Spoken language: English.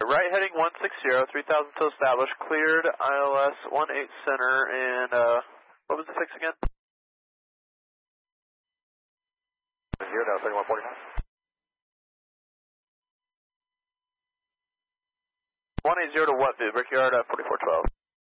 Right heading 160, 3000 till established, cleared ILS 18 center, and what was the fix again? 3149. 180 to what, dude? Brickyard 4412.